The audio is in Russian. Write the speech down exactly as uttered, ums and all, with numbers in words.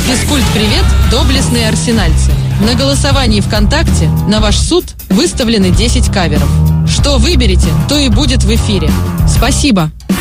Физкульт-привет, доблестные арсенальцы. На голосовании ВКонтакте на ваш суд выставлены десять каверов. Что выберете, то и будет в эфире. Спасибо!